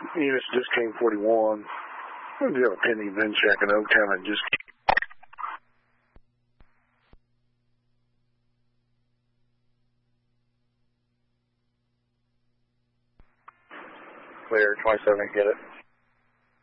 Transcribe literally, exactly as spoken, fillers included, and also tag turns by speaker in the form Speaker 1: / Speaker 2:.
Speaker 1: Units just came forty-one. Do you have a pending VIN check in Oaktown that just came? Clear, twenty-seven, get it.